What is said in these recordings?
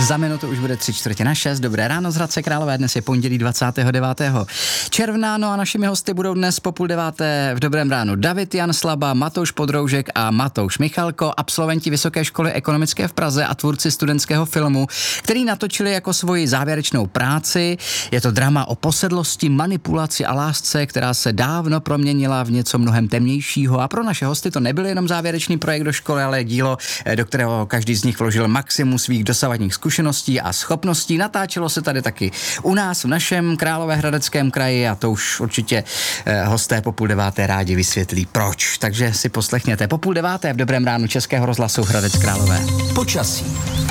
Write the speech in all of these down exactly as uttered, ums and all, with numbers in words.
Za minutu už bude tři čtvrtě na šest. Dobré ráno z Hradce Králové. Dnes je pondělí dvacátého devátého června. No a našimi hosty budou dnes po půl deváté v Dobrém ránu David Jan Slaba, Matouš Podroužek a Matouš Michalko, absolventi Vysoké školy ekonomické v Praze a tvůrci studentského filmu, který natočili jako svoji závěrečnou práci. Je to drama o posedlosti, manipulaci a lásce, která se dávno proměnila v něco mnohem temnějšího. A pro naše hosty to nebyl jenom závěrečný projekt do školy, ale dílo, do kterého každý z nich vložil maximum svých dosavadních zkušeností a schopností. Natáčelo se tady taky u nás v našem Královéhradeckém kraji a to už určitě eh, hosté po půl deváté rádi vysvětlí proč. Takže si poslechněte po půl deváté v Dobrém ránu Českého rozhlasu Hradec Králové. Počasí.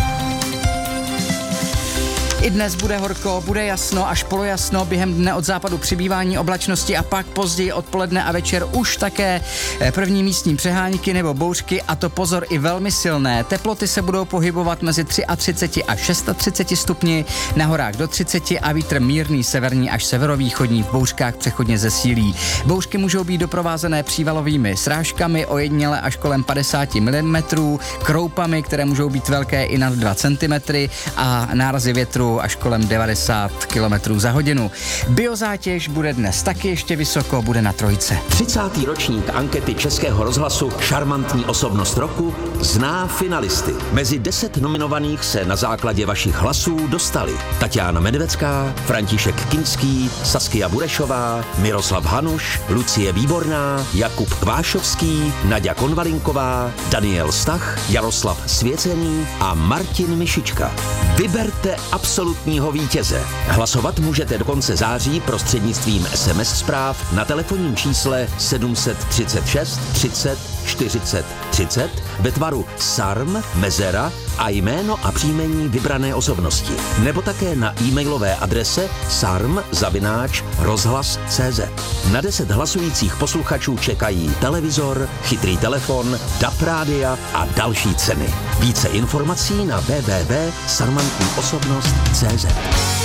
I dnes bude horko, bude jasno až polojasno, během dne od západu přibývání oblačnosti a pak později odpoledne a večer už také první místní přehánky nebo bouřky a to pozor i velmi silné. Teploty se budou pohybovat mezi třicet tři až třicet šest stupni, na horách do třicet a vítr mírný severní až severovýchodní, v bouřkách přechodně zesílí. Bouřky můžou být doprovázené přívalovými srážkami ojediněle až kolem padesát milimetrů, kroupami, které můžou být velké i nad dva centimetry a nárazy větru až kolem devadesát kilometrů za hodinu. Biozátěž bude dnes taky ještě vysoko, bude na trojce. třicátý ročník ankety Českého rozhlasu Šarmantní osobnost roku zná finalisty. Mezi deset nominovaných se na základě vašich hlasů dostali Tatiana Medvecká, František Kinský, Saskia Burešová, Miroslav Hanuš, Lucie Výborná, Jakub Kvášovský, Naďa Konvalinková, Daniel Stach, Jaroslav Svěcený a Martin Mišička. Vyberte absolutního vítěze. Hlasovat můžete do konce září prostřednictvím es em es zpráv na telefonním čísle sedm set třicet šest třicet čtyřicet třicet ve tvaru sarm, mezera a jméno a příjmení vybrané osobnosti. Nebo také na e-mailové adrese sarm zavináč rozhlas tečka cé zet. Na deset hlasujících posluchačů čekají televizor, chytrý telefon, D A B rádia a další ceny. Více informací na w w w tečka sarmantní osobnost tečka cé zet.